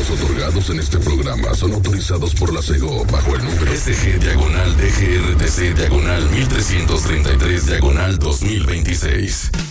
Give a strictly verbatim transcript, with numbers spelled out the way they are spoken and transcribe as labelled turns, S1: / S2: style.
S1: servicios otorgados en este programa son autorizados por la SEGO bajo el número S G diagonal D G R T C diagonal mil trescientos treinta y tres diagonal dos mil veintiséis.